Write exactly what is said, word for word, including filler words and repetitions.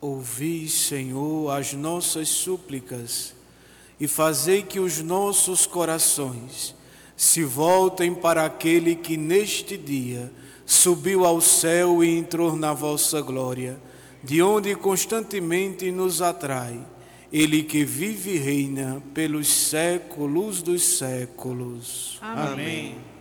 Ouvi, Senhor, as nossas súplicas e fazei que os nossos corações se voltem para aquele que neste dia subiu ao céu e entrou na vossa glória, de onde constantemente nos atrai, Ele que vive e reina pelos séculos dos séculos. Amém.